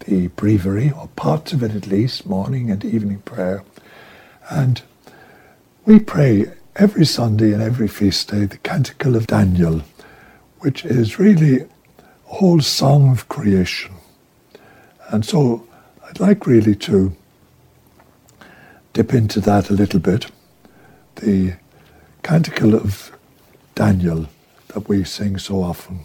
the breviary, or parts of it at least, morning and evening prayer. And we pray every Sunday and every feast day the Canticle of Daniel, which is really a whole song of creation. And so I'd like really to dip into that a little bit. The Canticle of Daniel that we sing so often.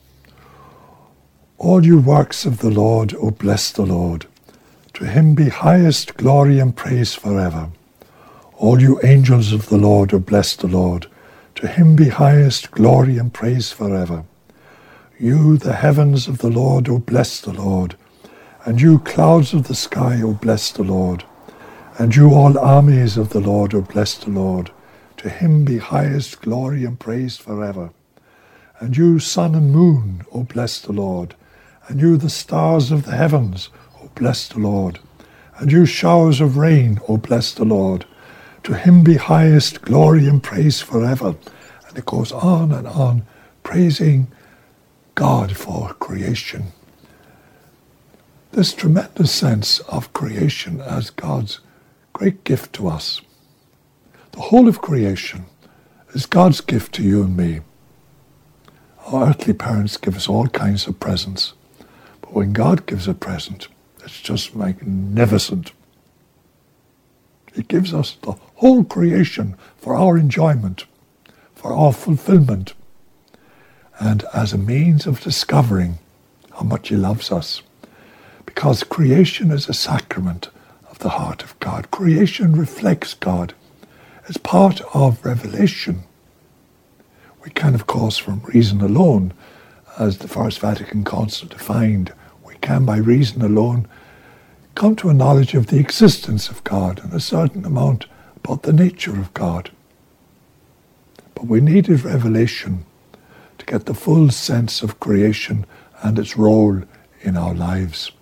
All you works of the Lord, O bless the Lord. To him be highest glory and praise forever. All you angels of the Lord, O bless the Lord. To him be highest glory and praise forever. You, the heavens of the Lord, O bless the Lord. And you, clouds of the sky, O bless the Lord. And you, all armies of the Lord, O bless the Lord. To him be highest glory and praise forever. And you, sun and moon, O bless the Lord. And you, the stars of the heavens, O bless the Lord. And you, showers of rain, O bless the Lord. To him be highest glory and praise forever. And it goes on, praising God for creation. This tremendous sense of creation as God's great gift to us. The whole of creation is God's gift to you and me. Our earthly parents give us all kinds of presents. But when God gives a present, it's just magnificent. He gives us the whole creation for our enjoyment, for our fulfillment, and as a means of discovering how much he loves us. Because creation is a sacrament of the heart of God. Creation reflects God. It's part of revelation. We can, of course, from reason alone, as the First Vatican Council defined, we can by reason alone come to a knowledge of the existence of God and a certain amount about the nature of God. But we needed revelation to get the full sense of creation and its role in our lives.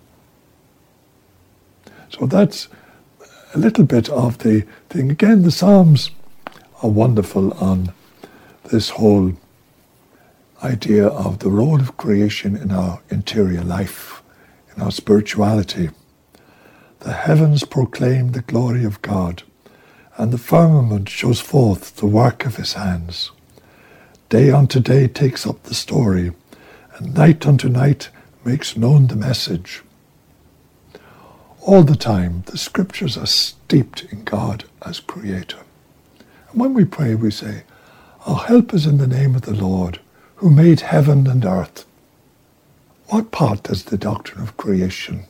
So that's a little bit of the thing. Again, the Psalms are wonderful on this whole idea of the role of creation in our interior life, in our spirituality. The heavens proclaim the glory of God, and the firmament shows forth the work of his hands. Day unto day takes up the story, and night unto night makes known the message. All the time, the scriptures are steeped in God as creator. And when we pray, we say, our help is in the name of the Lord, who made heaven and earth. What part does the doctrine of creation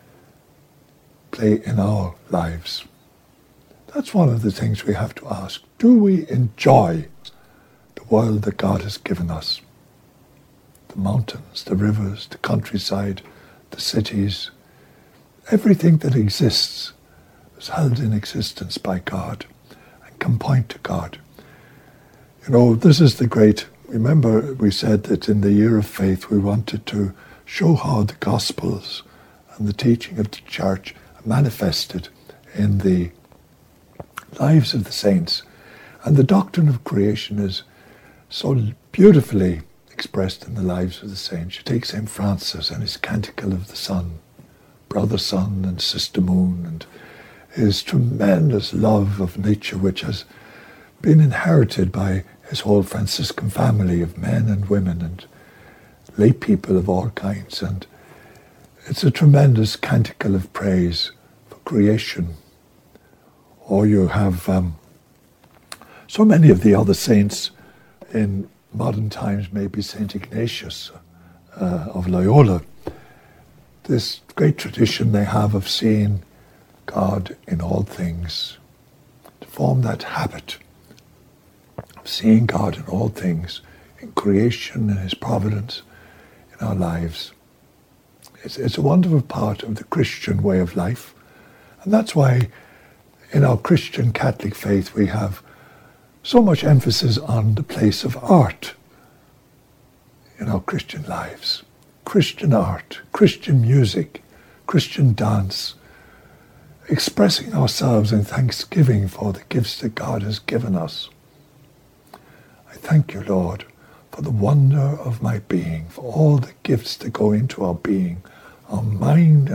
play in our lives? That's one of the things we have to ask. Do we enjoy the world that God has given us? The mountains, the rivers, the countryside, the cities, everything that exists is held in existence by God and can point to God. You know, this is the great, remember we said that in the year of faith we wanted to show how the Gospels and the teaching of the church are manifested in the lives of the saints. And the doctrine of creation is so beautifully expressed in the lives of the saints. You take St. Francis and his Canticle of the Sun, Brother Sun and Sister Moon, and his tremendous love of nature, which has been inherited by his whole Franciscan family of men and women and lay people of all kinds. And it's a tremendous canticle of praise for creation. Or you have so many of the other saints in modern times, maybe St. Ignatius of Loyola, this great tradition they have of seeing God in all things, to form that habit of seeing God in all things, in creation and his providence in our lives. It's a wonderful part of the Christian way of life. And that's why in our Christian Catholic faith we have so much emphasis on the place of art in our Christian lives. Christian art, Christian music, Christian dance, expressing ourselves in thanksgiving for the gifts that God has given us. I thank you, Lord, for the wonder of my being, for all the gifts that go into our being, our mind